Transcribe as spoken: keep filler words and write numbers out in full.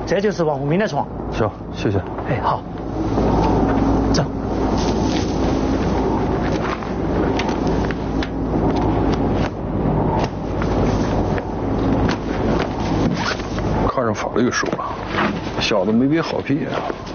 这就是王无名的床。 行，谢谢。 哎，好，走。 看上法律书了，小子没憋好屁啊！